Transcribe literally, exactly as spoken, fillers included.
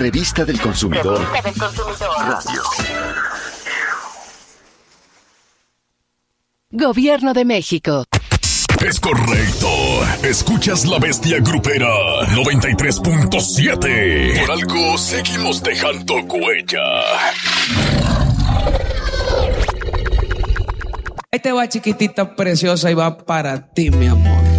Revista del Consumidor. Revista del Consumidor. Radio. Gobierno de México. Es correcto. Escuchas La Bestia Grupera noventa y tres punto siete. Por algo seguimos dejando huella. Ahí te va, chiquitita preciosa, y va para ti, mi amor.